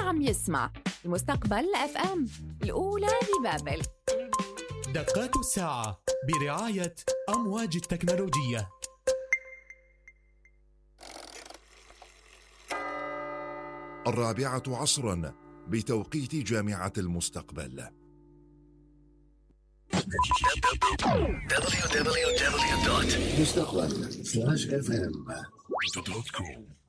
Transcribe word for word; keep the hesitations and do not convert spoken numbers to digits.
عم يسمع المستقبل اف ام الأولى ببابل. دقات الساعة برعاية أمواج التكنولوجية. الرابعة عصرا بتوقيت جامعة المستقبل. دبليو دبليو دبليو دوت مستقبل سلاش اف ام دوت كوم